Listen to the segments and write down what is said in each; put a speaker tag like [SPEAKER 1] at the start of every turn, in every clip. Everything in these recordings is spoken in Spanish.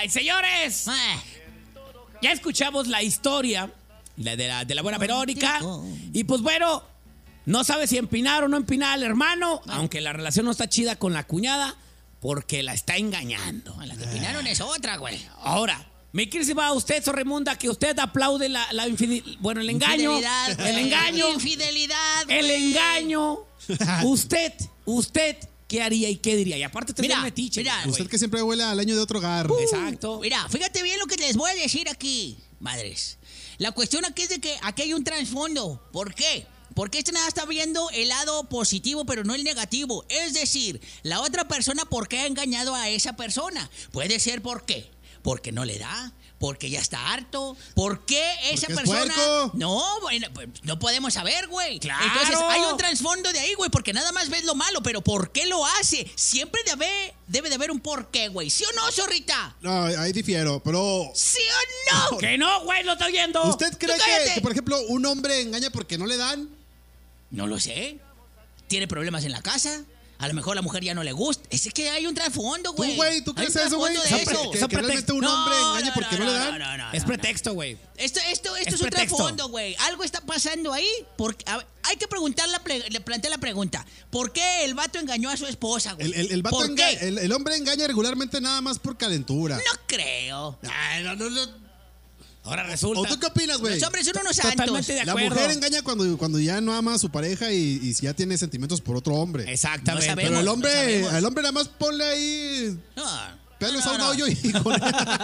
[SPEAKER 1] Ay, señores, ya escuchamos la historia de la buena Verónica. Y pues bueno, no sabe si empinar o no empinar al hermano, aunque la relación no está chida con la cuñada, porque la está engañando.
[SPEAKER 2] La que empinaron es otra, güey.
[SPEAKER 1] Ahora, mi querida usted, Sorremunda, que usted aplaude la infidelidad. Bueno, el engaño. El engaño.
[SPEAKER 2] Infidelidad,
[SPEAKER 1] El engaño. Usted, ¿qué haría y qué diría? Y aparte te
[SPEAKER 2] Mira,
[SPEAKER 1] metiche.
[SPEAKER 2] mira,
[SPEAKER 3] Usted que siempre huele al año de otro hogar.
[SPEAKER 1] Exacto.
[SPEAKER 2] Mira, fíjate bien lo que les voy a decir aquí, madres. La cuestión aquí es de que aquí hay un trasfondo. ¿Por qué? Porque nada está viendo el lado positivo, pero no el negativo. Es decir, la otra persona, ¿por qué ha engañado a esa persona? Puede ser ¿por qué? Porque no le da, porque ya está harto, ¿por qué esa
[SPEAKER 3] Porque es
[SPEAKER 2] persona?
[SPEAKER 3] puerco.
[SPEAKER 2] No, bueno, pues, no podemos saber, güey.
[SPEAKER 1] ¡Claro!
[SPEAKER 2] Entonces hay un trasfondo de ahí, güey, porque nada más ves lo malo, pero ¿por qué lo hace? Siempre debe de haber un porqué, güey. ¿Sí o no, zorrita?
[SPEAKER 3] No, ahí difiero, pero...
[SPEAKER 2] ¿Sí o no?
[SPEAKER 1] Que no, güey, lo estoy oyendo.
[SPEAKER 3] ¿Usted cree
[SPEAKER 2] cállate.
[SPEAKER 3] que, por ejemplo, un hombre engaña porque no le dan?
[SPEAKER 2] No lo sé. ¿Tiene problemas en la casa? A lo mejor la mujer ya no le gusta. Es que hay un trasfondo, güey.
[SPEAKER 3] ¿Tú
[SPEAKER 2] Hay
[SPEAKER 3] crees
[SPEAKER 2] un
[SPEAKER 3] eso, güey?
[SPEAKER 2] trasfondo de eso.
[SPEAKER 3] Que realmente un hombre engaña porque no le dan.
[SPEAKER 2] No,
[SPEAKER 1] Es pretexto, güey.
[SPEAKER 2] Esto
[SPEAKER 1] Es
[SPEAKER 2] es un
[SPEAKER 1] pretexto.
[SPEAKER 2] trasfondo, güey. Algo está pasando ahí. Porque, hay que le planteé la pregunta. ¿Por qué el vato engañó a su esposa, güey?
[SPEAKER 3] El vato
[SPEAKER 2] ¿Por qué?
[SPEAKER 3] el hombre engaña regularmente nada más por calentura.
[SPEAKER 2] No creo.
[SPEAKER 3] Ay, no.
[SPEAKER 1] Ahora resulta.
[SPEAKER 3] ¿O tú qué opinas, güey?
[SPEAKER 2] Los hombres son unos santos.
[SPEAKER 1] Totalmente de
[SPEAKER 3] La
[SPEAKER 1] acuerdo.
[SPEAKER 3] mujer engaña cuando ya no ama a su pareja y si ya tiene sentimientos por otro hombre.
[SPEAKER 1] Exactamente.
[SPEAKER 2] No sabemos.
[SPEAKER 3] Pero el hombre,
[SPEAKER 2] no sabemos.
[SPEAKER 3] al hombre nada más ponle ahí pelos a un hoyo y con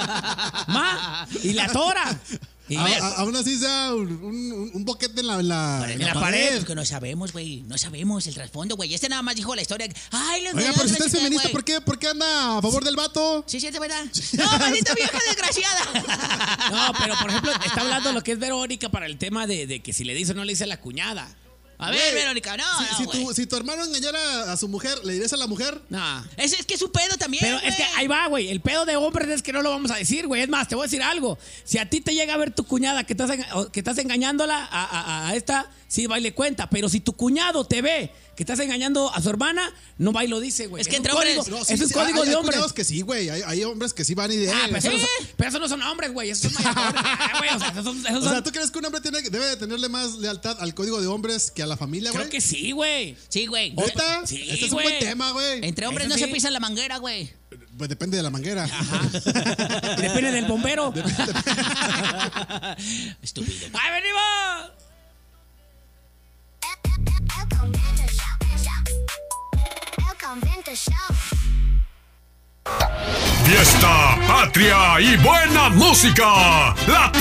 [SPEAKER 1] Ma, y la tora. Y
[SPEAKER 3] aún así sea un boquete en la
[SPEAKER 1] pared.
[SPEAKER 2] Es que no sabemos, güey. No sabemos el trasfondo, güey. Nada más dijo la historia. Ay, los
[SPEAKER 3] Oiga,
[SPEAKER 2] engañados,
[SPEAKER 3] pero si usted
[SPEAKER 2] no
[SPEAKER 3] es
[SPEAKER 2] sé qué,
[SPEAKER 3] feminista,
[SPEAKER 2] güey.
[SPEAKER 3] ¿por qué anda a favor del vato?
[SPEAKER 2] Sí, ¿verdad? No, maldita vieja desgraciada.
[SPEAKER 1] No, pero por ejemplo, está hablando lo que es Verónica para el tema de que si le dice o no le dice a la cuñada.
[SPEAKER 2] A ver, Verónica, güey.
[SPEAKER 3] Si tu hermano engañara a su mujer, ¿le dirías a la mujer?
[SPEAKER 1] No.
[SPEAKER 2] Es que es su pedo también,
[SPEAKER 1] Pero
[SPEAKER 2] güey.
[SPEAKER 1] es que ahí va, güey. El pedo de hombres es que no lo vamos a decir, güey. Es más, te voy a decir algo. Si a ti te llega a ver tu cuñada que estás engañándola a esta, sí va y le cuenta. Pero si tu cuñado te ve que estás engañando a su hermana, no va y lo dice, güey.
[SPEAKER 2] Es que
[SPEAKER 1] un
[SPEAKER 2] entre hombres-
[SPEAKER 1] código,
[SPEAKER 3] No, sí,
[SPEAKER 1] es un
[SPEAKER 3] sí,
[SPEAKER 1] código de
[SPEAKER 3] hay
[SPEAKER 1] hombres.
[SPEAKER 3] cuñados que sí, güey. Hay hombres que sí van y de...
[SPEAKER 1] Pero esos no son hombres, güey. Esos son mayores. Güey, o sea, esos
[SPEAKER 3] O
[SPEAKER 1] son...
[SPEAKER 3] sea, ¿tú crees que un hombre debe de tenerle más lealtad al código de hombres que a la familia, güey?
[SPEAKER 1] Creo que sí, güey.
[SPEAKER 2] Sí, güey.
[SPEAKER 3] ¿Neta?
[SPEAKER 1] Sí,
[SPEAKER 3] Este es un
[SPEAKER 1] güey.
[SPEAKER 3] buen tema, güey.
[SPEAKER 2] Entre hombres
[SPEAKER 1] Eso
[SPEAKER 2] no se
[SPEAKER 1] sí.
[SPEAKER 2] pisan la manguera, güey.
[SPEAKER 3] Pues depende de la manguera.
[SPEAKER 1] Depende del bombero.
[SPEAKER 2] Estúpido.
[SPEAKER 1] ¡Ahí venimos!
[SPEAKER 4] El Convento Show.
[SPEAKER 5] Fiesta, patria y buena música. La